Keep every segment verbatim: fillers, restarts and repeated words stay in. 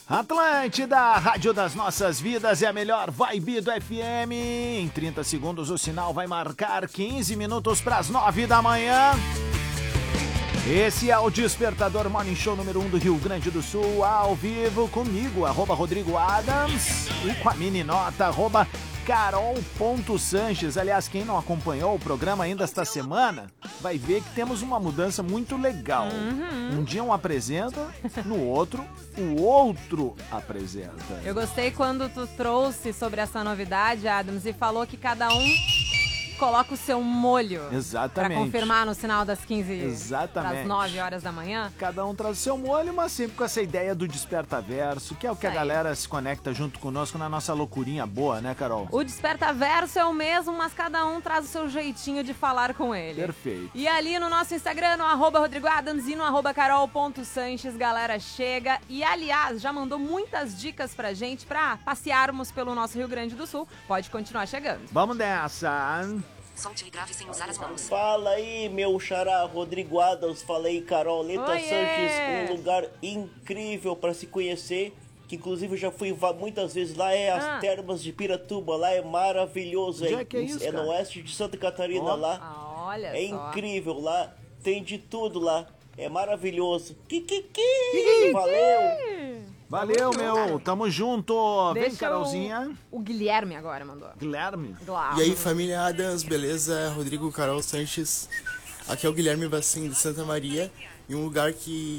Atlântida, rádio das nossas vidas, é a melhor vibe do F M. Em trinta segundos o sinal vai marcar quinze minutos para as nove da manhã. Esse é o Despertador Morning Show número um do Rio Grande do Sul, ao vivo comigo, arroba Rodrigo Adams, e com a mini nota, arroba Carol.Sanches. Aliás, quem não acompanhou o programa ainda esta semana, vai ver que temos uma mudança muito legal. Uhum. Um dia um apresenta, no outro, o outro apresenta. Eu gostei quando tu trouxe sobre essa novidade, Adams, e falou que cada um coloca o seu molho. Exatamente. Pra confirmar no sinal das quinze, Exatamente. das nove horas da manhã. Cada um traz o seu molho, mas sempre com essa ideia do Despertaverso, que é o que a galera se conecta junto conosco na nossa loucurinha boa, né, Carol? O Despertaverso é o mesmo, mas cada um traz o seu jeitinho de falar com ele. Perfeito. E ali no nosso Instagram, no arroba Rodrigo Adams e no arroba Carol.Sanches, galera chega. E aliás, já mandou muitas dicas pra gente pra passearmos pelo nosso Rio Grande do Sul. Pode continuar chegando. Vamos nessa. Solte e grave sem usar as mãos. Fala aí, meu xará, Rodrigo Adams. Fala aí, Carol Leta Sanches. Um lugar incrível para se conhecer, que inclusive eu já fui muitas vezes lá, é as ah. Termas de Piratuba. Lá é maravilhoso. Já é, que é, isso, é no oeste de Santa Catarina. Oh. Lá ah, olha é só. incrível. Lá tem de tudo lá. É maravilhoso. Kikiki! Valeu! Valeu, meu. Tamo junto. Vem, Deixa Carolzinha. O, o Guilherme agora mandou. Guilherme. Guilherme. E aí, família Adams, beleza? Rodrigo, Carol, Sanches. Aqui é o Guilherme Vacim, de Santa Maria. E um lugar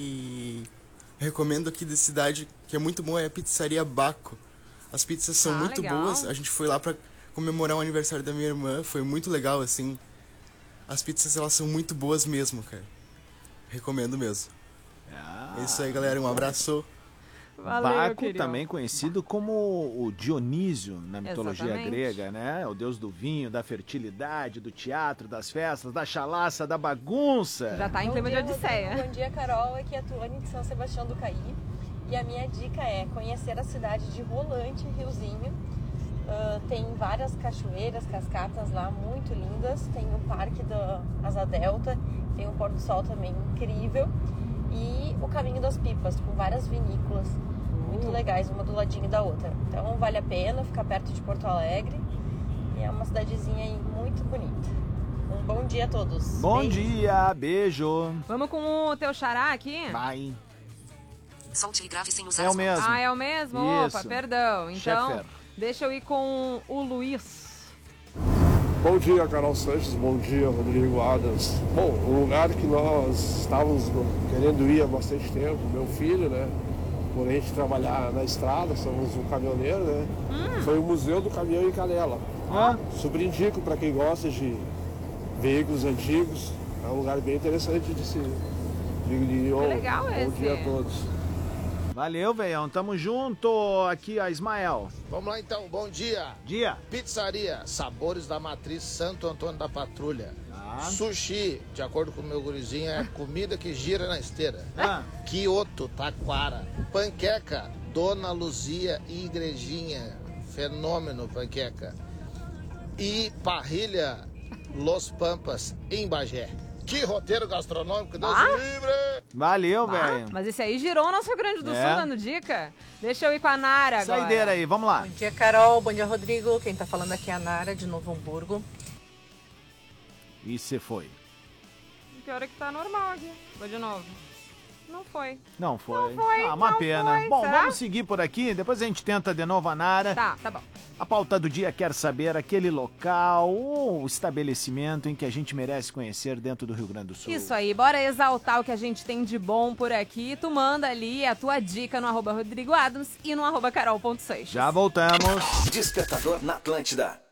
que recomendo aqui da cidade, que é muito bom, é a Pizzaria Baco. As pizzas são ah, muito legal. boas. A gente foi lá pra comemorar o aniversário da minha irmã. Foi muito legal, assim. As pizzas, elas são muito boas mesmo, cara. Recomendo mesmo. Ah, é isso aí, galera. Um abraço. Valeu, Baco, querido. também conhecido como o Dionísio na mitologia Exatamente. grega, né? O deus do vinho, da fertilidade, do teatro, das festas, da chalaça, da bagunça. Já tá em clima de Odisseia. Bom dia, Carol. Aqui é a Tuane de São Sebastião do Caí. E a minha dica é conhecer a cidade de Rolante, Riozinho. Uh, tem várias cachoeiras, cascatas lá muito lindas. Tem o Parque da Asa Delta, tem um pôr do sol também incrível. E o Caminho das Pipas, com várias vinícolas muito legais, uma do ladinho da outra. Então vale a pena ficar perto de Porto Alegre. E é uma cidadezinha aí muito bonita. Um bom dia a todos. Bom Beijo. dia, beijo. Vamos com o teu xará aqui? Vai. Solte e grave sem usar É o as mãos. mesmo. Ah, é o mesmo? Isso. Opa, perdão. Então, Chefer. deixa eu ir com o Luiz. Bom dia, Carol Sanches. Bom dia, Rodrigo Adams. Bom, um lugar que nós estávamos querendo ir há bastante tempo, meu filho, né? Por a gente trabalhar na estrada, somos um caminhoneiro, né? Hum. Foi o Museu do Caminhão em Canela. Ah. Super indico para quem gosta de veículos antigos. É um lugar bem interessante de se... De, de, Que legal bom esse. Bom dia a todos. Valeu, velhão. Tamo junto. Aqui, a Ismael. Vamos lá então, bom dia. Dia. Pizzaria, Sabores da Matriz Santo Antônio da Patrulha. Ah. Sushi, de acordo com o meu gurizinho, é comida que gira na esteira. Ah. Quioto, Taquara. Panqueca, Dona Luzia e Igrejinha. Fenômeno, panqueca. E Parrilha, Los Pampas, em Bagé. Que roteiro gastronômico, Deus Ah. livre! Valeu, Ah, velho. mas esse aí girou o nosso Rio Grande do É. Sul dando dica. Deixa eu ir com a Nara agora. Saideira aí, vamos lá. Bom dia, Carol. Bom dia, Rodrigo. Quem tá falando aqui é a Nara, de Novo Hamburgo. E você foi? O pior é que tá normal aqui. Vou de novo. Não foi. Não foi. Não foi, Ah, uma não pena. foi, Bom, será? vamos seguir por aqui. Depois a gente tenta de novo a Nara. Tá, tá bom. A pauta do dia quer saber aquele local ou estabelecimento em que a gente merece conhecer dentro do Rio Grande do Sul. Isso aí, bora exaltar o que a gente tem de bom por aqui. Tu manda ali a tua dica no arroba Rodrigo Adams e no arroba Carol.Seixas. Já voltamos. Despertador na Atlântida.